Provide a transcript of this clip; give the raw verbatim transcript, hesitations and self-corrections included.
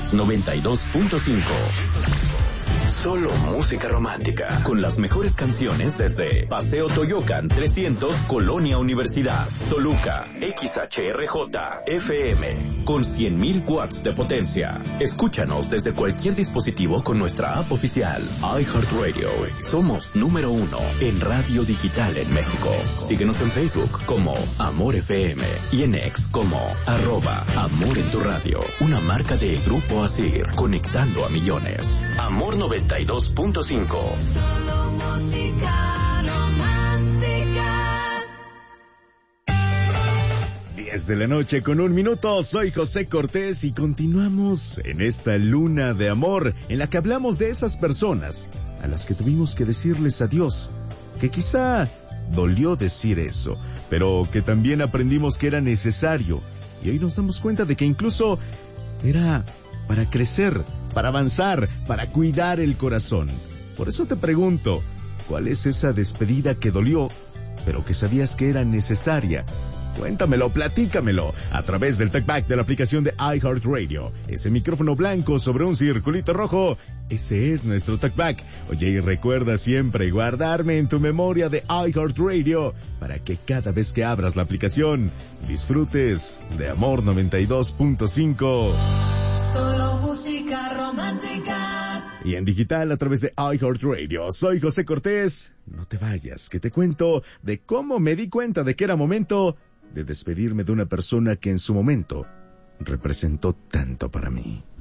noventa y dos punto cinco. Solo música romántica, con las mejores canciones desde Paseo Toyocan trescientos, Colonia Universidad, Toluca, X H R J, F M, con cien mil watts de potencia. Escúchanos desde cualquier dispositivo con nuestra app oficial, iHeartRadio. Somos número uno en radio digital en México. Síguenos en Facebook como Amor F M y en X como arroba Amor en tu Radio. Una marca de Grupo Asir, conectando a millones. Amor noventa y dos punto cinco. Solo música romántica. diez de la noche con un minuto, soy José Cortés y continuamos en esta luna de amor en la que hablamos de esas personas a las que tuvimos que decirles adiós, que quizá dolió decir eso, pero que también aprendimos que era necesario y hoy nos damos cuenta de que incluso era para crecer, para avanzar, para cuidar el corazón. Por eso te pregunto, ¿cuál es esa despedida que dolió, pero que sabías que era necesaria? Cuéntamelo, platícamelo, a través del TalkBack de la aplicación de iHeartRadio. Ese micrófono blanco sobre un circulito rojo, ese es nuestro TalkBack. Oye, y recuerda siempre guardarme en tu memoria de iHeartRadio, para que cada vez que abras la aplicación, disfrutes de Amor noventa y dos punto cinco. Solo música romántica. Y en digital a través de iHeartRadio. Soy José Cortés. No te vayas, que te cuento de cómo me di cuenta de que era momento de despedirme de una persona que en su momento representó tanto para mí.